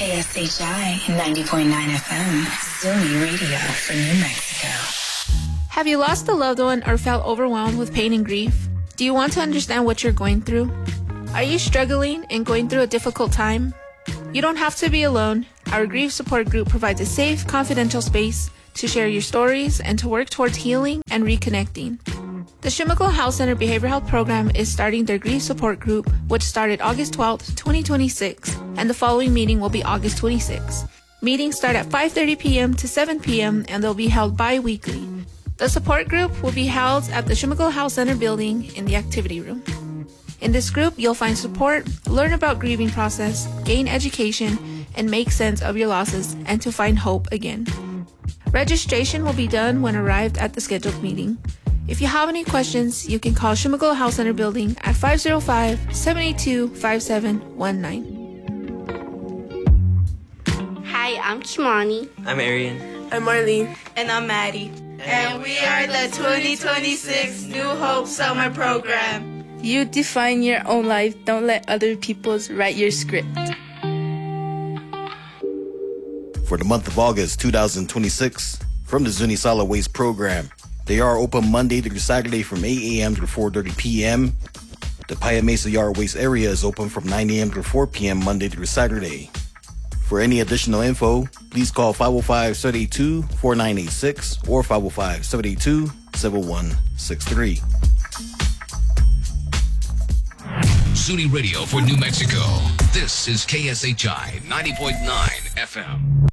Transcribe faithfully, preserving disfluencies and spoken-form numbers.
K S H I ninety point nine F M, Zuni Radio for New Mexico. Have you lost a loved one or felt overwhelmed with pain and grief? Do you want to understand what you're going through? Are you struggling and going through a difficult time? You don't have to be alone. Our grief support group provides a safe, confidential space to share your stories and to work towards healing and reconnecting. The Shumagle Health Center Behavioral Health Program is starting their grief support group, which started August twelfth, twenty twenty-six, and the following meeting will be August twenty-sixth. Meetings start at five thirty p.m. to seven p.m. and they'll be held bi-weekly. The support group will be held at the Shumagle Health Center building in the activity room. In this group, you'll find support, learn about grieving process, gain education, and make sense of your losses and to find hope again. Registration will be done when arrived at the scheduled meeting. If you have any questions, you can call Shumagle Health Center building at five oh five, seven eight two, five seven one nine. Hi, I'm Kimani. I'm Arian. I'm Marlene. And I'm Maddie. And we are the twenty twenty-six New Hope Summer Program. You define your own life. Don't let other people's write your script. For the month of August two thousand twenty-six, from the Zuni Solid Waste Program, they are open Monday through Saturday from eight a.m. to four thirty p.m. The Paya Mesa Yard Waste area is open from nine a.m. to four p.m. Monday through Saturday. For any additional info, please call five oh five, seven eight two, four nine eight six or five oh five, seven eight two, seven one six three. Zuni Radio for New Mexico. This is K S H I ninety point nine F M.